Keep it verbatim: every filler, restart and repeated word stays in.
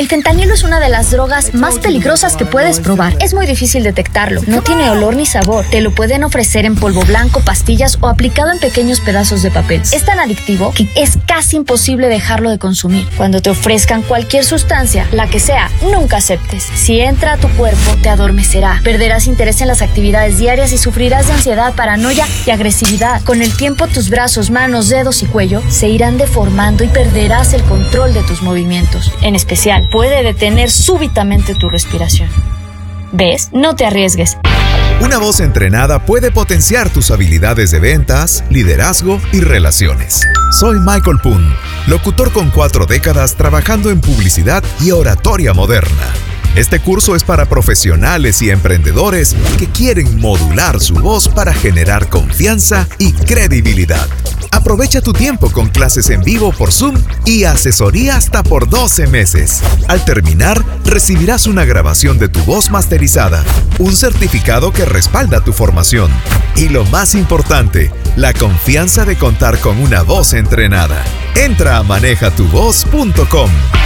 El fentanilo es una de las drogas más peligrosas que puedes probar. Es muy difícil detectarlo. No tiene olor ni sabor. Te lo pueden ofrecer en polvo blanco, pastillas o aplicado en pequeños pedazos de papel. Es tan adictivo que es casi imposible dejarlo de consumir. Cuando te ofrezcan cualquier sustancia, la que sea, nunca aceptes. Si entra a tu cuerpo, te adormecerá. Perderás interés en las actividades diarias y sufrirás de ansiedad, paranoia y agresividad. Con el tiempo, tus brazos, manos, dedos y cuello se irán deformando y perderás el control de tus movimientos. En especial, puede detener súbitamente tu respiración. ¿Ves? No te arriesgues. Una voz entrenada puede potenciar tus habilidades de ventas, liderazgo y relaciones. Soy Michael Poon, locutor con cuatro décadas trabajando en publicidad y oratoria moderna. Este curso es para profesionales y emprendedores que quieren modular su voz para generar confianza y credibilidad. Aprovecha tu tiempo con clases en vivo por Zoom y asesoría hasta por doce meses. Al terminar, recibirás una grabación de tu voz masterizada, un certificado que respalda tu formación y, lo más importante, la confianza de contar con una voz entrenada. Entra a maneja tu voz punto com.